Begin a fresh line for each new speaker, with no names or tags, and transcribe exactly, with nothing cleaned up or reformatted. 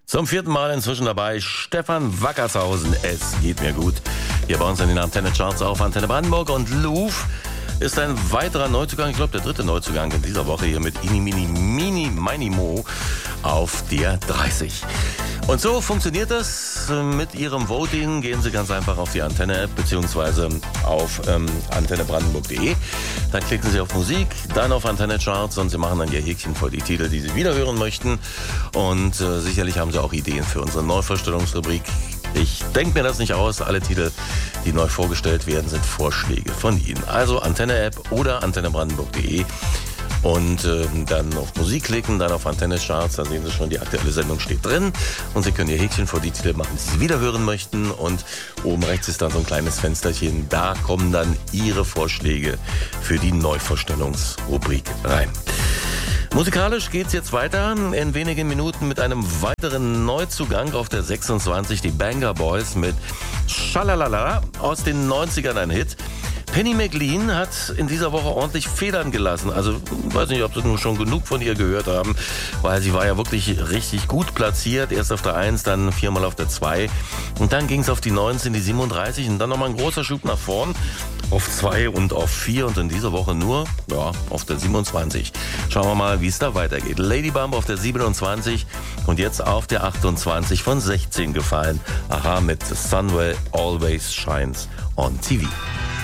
Zum vierten Mal inzwischen dabei Stefan Wackershausen. Es geht mir gut. Hier bei uns in den Antenne-Charts auf Antenne Brandenburg. Und Louvre ist ein weiterer Neuzugang, ich glaube der dritte Neuzugang in dieser Woche hier mit Ini Mini Mini Mini Mo auf der dreißig. Und so funktioniert das. Mit Ihrem Voting gehen Sie ganz einfach auf die Antenne-App beziehungsweise auf ähm, antenne brandenburg punkt de. Dann klicken Sie auf Musik, dann auf Antenne-Charts und Sie machen dann Ihr Häkchen vor die Titel, die Sie wiederhören möchten. Und äh, sicherlich haben Sie auch Ideen für unsere Neuvorstellungsrubrik. Ich denke mir das nicht aus. Alle Titel, die neu vorgestellt werden, sind Vorschläge von Ihnen. Also Antenne-App oder antenne brandenburg punkt de. Und äh, dann auf Musik klicken, dann auf Antenne-Charts, da sehen Sie schon, die aktuelle Sendung steht drin. Und Sie können Ihr Häkchen vor die Titel machen, die Sie wiederhören möchten. Und oben rechts ist dann so ein kleines Fensterchen. Da kommen dann Ihre Vorschläge für die Neuvorstellungsrubrik rein. Musikalisch geht's jetzt weiter. In wenigen Minuten mit einem weiteren Neuzugang auf der sechsundzwanzig, die Banger Boys mit Schalalala aus den neunzigern, ein Hit. Penny McLean hat in dieser Woche ordentlich Federn gelassen. Also, ich weiß nicht, ob Sie nun schon genug von ihr gehört haben, weil sie war ja wirklich richtig gut platziert. Erst auf der eins, dann viermal auf der zwei. Und dann ging es auf die neunzehn, die siebenunddreißig und dann nochmal ein großer Schub nach vorn auf zwei und auf vier und in dieser Woche nur ja, auf der siebenundzwanzig. Schauen wir mal, wie es da weitergeht. Lady Bump auf der siebenundzwanzig und jetzt auf der achtundzwanzig von sechzehn gefallen. Aha, mit The Sun Will Always Shines on T V.